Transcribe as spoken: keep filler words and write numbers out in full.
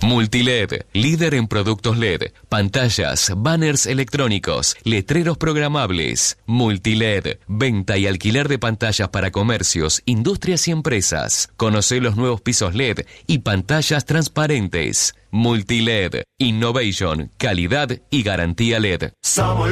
Multiled, líder en productos L E D, pantallas, banners electrónicos, letreros programables. Multiled, venta y alquiler de pantallas para comercios, industrias y empresas. Conoce los nuevos pisos L E D y pantallas transparentes. Multiled, innovation, calidad y garantía L E D. Somos